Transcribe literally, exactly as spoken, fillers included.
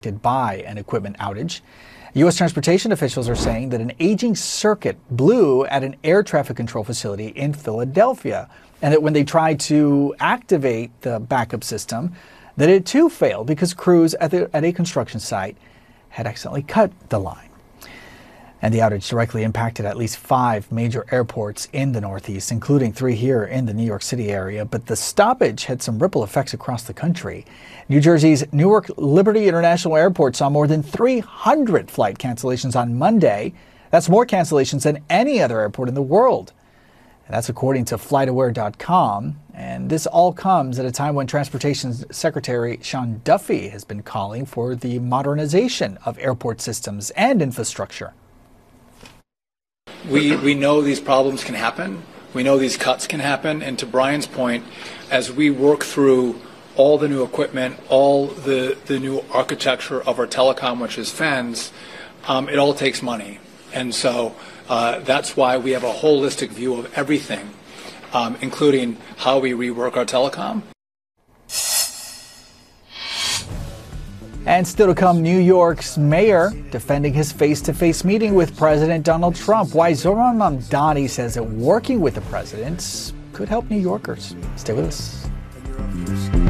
by an equipment outage. U S transportation officials are saying that an aging circuit blew at an air traffic control facility in Philadelphia, and that when they tried to activate the backup system, that it too failed because crews at, the, at a construction site had accidentally cut the line. And the outage directly impacted at least five major airports in the Northeast, including three here in the New York City area. But the stoppage had some ripple effects across the country. New Jersey's Newark Liberty International Airport saw more than three hundred flight cancellations on Monday. That's more cancellations than any other airport in the world. And that's according to flight aware dot com. And this all comes at a time when Transportation Secretary Sean Duffy has been calling for the modernization of airport systems and infrastructure. We, we know these problems can happen. We know these cuts can happen. And to Brian's point, as we work through all the new equipment, all the, the new architecture of our telecom, which is F E N S, um, it all takes money. And so uh, that's why we have a holistic view of everything, um, including how we rework our telecom. And still to come, New York's mayor defending his face-to-face meeting with President Donald Trump. Why Zohran Mamdani says that working with the president could help New Yorkers. Stay with us.